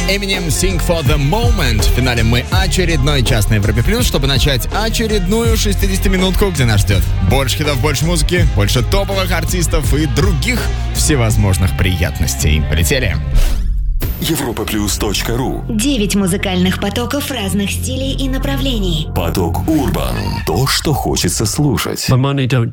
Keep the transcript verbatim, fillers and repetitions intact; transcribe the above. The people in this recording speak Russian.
Eminem Sing for the Moment. В финале мы очередной час на Европе Плюс, чтобы начать очередную шестидесятиминутку, где нас ждет больше хитов, больше музыки, больше топовых артистов и других всевозможных приятностей. Полетели! европа плюс точка ру. Девять музыкальных потоков разных стилей и направлений. Поток Урбан. То, что хочется слушать.